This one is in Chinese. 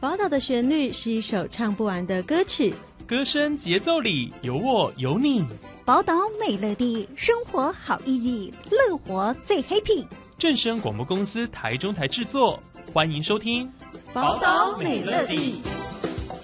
宝岛的旋律是一首唱不完的歌曲， 歌声节奏里有我有你。 宝岛美乐地，生活好easy，乐活最 happy。 正声广播公司台中台制作，欢迎收听宝岛美乐地。